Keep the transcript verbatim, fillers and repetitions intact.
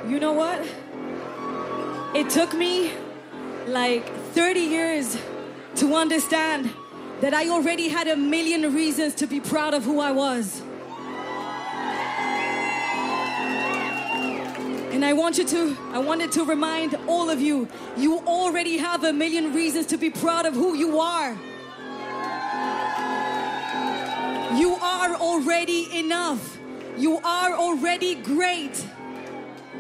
You know what? It took me like thirty years to understand that I already had a million reasons to be proud of who I was. And I want you to, I wanted to remind all of you, you already have a million reasons to be proud of who you are. You are already enough. You are already great.